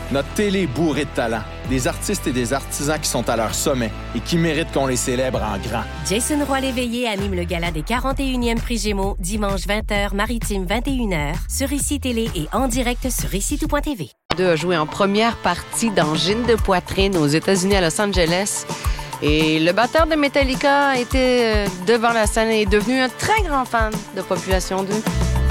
Notre télé est bourrée de talent. Des artistes et des artisans qui sont à leur sommet et qui méritent qu'on les célèbre en grand. Jason Roy-Léveillé anime le gala des 41e Prix Gémeaux, dimanche 20h, maritime 21h, sur ICI Télé et en direct sur ICI-Tout.tv. A joué en première partie dans Gine de poitrine aux États-Unis à Los Angeles. Et le batteur de Metallica était devant la scène et est devenu un très grand fan de Population 2.